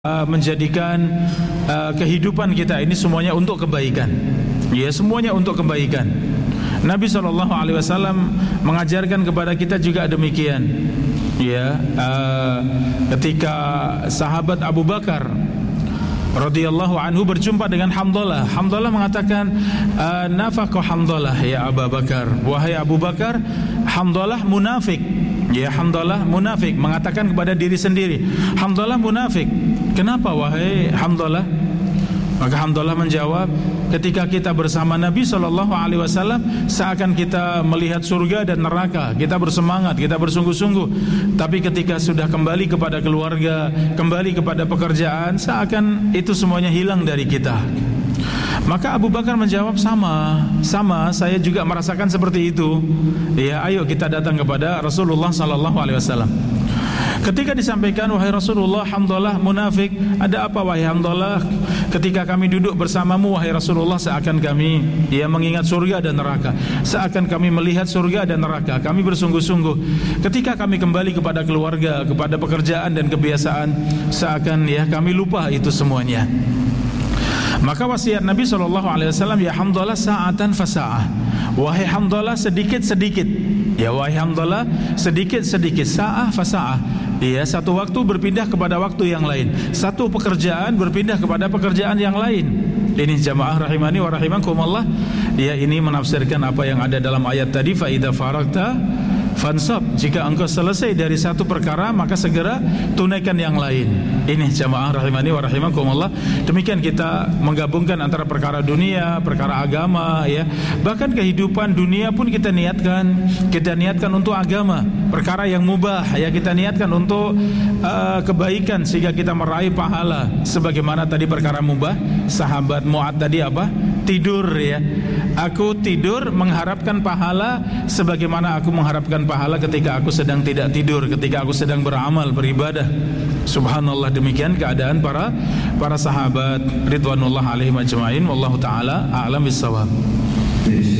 menjadikan kehidupan kita ini semuanya untuk kebaikan. Ya, semuanya untuk kebaikan. Nabi SAW mengajarkan kepada kita juga demikian. Ya, ketika sahabat Abu Bakar radhiyallahu anhu berjumpa dengan Hamdalah, Hamdalah mengatakan, nafaqah Hamdalah ya Abu Bakar. Wahai Abu Bakar, Hamdalah munafik. Ya, Hamdalah munafik, mengatakan kepada diri sendiri, Hamdalah munafik. Kenapa wahai Hamdalah? Maka Hamdalah menjawab, ketika kita bersama Nabi SAW, seakan kita melihat surga dan neraka. Kita bersemangat, kita bersungguh-sungguh. Tapi ketika sudah kembali kepada keluarga, kembali kepada pekerjaan, seakan itu semuanya hilang dari kita. Maka Abu Bakar menjawab, sama, saya juga merasakan seperti itu. Ya, ayo kita datang kepada Rasulullah SAW. Ketika disampaikan, wahai Rasulullah, Hamdalah munafik. Ada apa wahai Hamdalah? Ketika kami duduk bersamamu wahai Rasulullah, seakan kami mengingat surga dan neraka. Seakan kami melihat surga dan neraka. Kami bersungguh-sungguh. Ketika kami kembali kepada keluarga, kepada pekerjaan dan kebiasaan, seakan kami lupa itu semuanya. Maka wasiat Nabi SAW, ya Hamdalah sa'atan fasa'ah. Wahai Hamdalah, sedikit-sedikit. Ya wahai Hamdalah, sedikit-sedikit. Sa'ah fasa'ah. Ya, satu waktu berpindah kepada waktu yang lain. Satu pekerjaan berpindah kepada pekerjaan yang lain. Ini jamaah rahimani wa rahimakumullah. Ya, ini menafsirkan apa yang ada dalam ayat tadi, fa idza faragta fansab. Jika engkau selesai dari satu perkara, maka segera tunaikan yang lain. Ini jamaah rahimani wa rahimakumullah. Demikian kita menggabungkan antara perkara dunia, perkara agama, ya. Bahkan kehidupan dunia pun kita niatkan untuk agama. Perkara yang mubah, ya, kita niatkan untuk kebaikan sehingga kita meraih pahala. Sebagaimana tadi perkara mubah, sahabat Mu'ad tadi apa? Tidur, ya. Aku tidur mengharapkan pahala sebagaimana aku mengharapkan pahala ketika aku sedang tidak tidur, ketika aku sedang beramal, beribadah. Subhanallah, demikian keadaan para sahabat ridwanullah alaihim ajma'in. Wallahu ta'ala a'lam bissawab.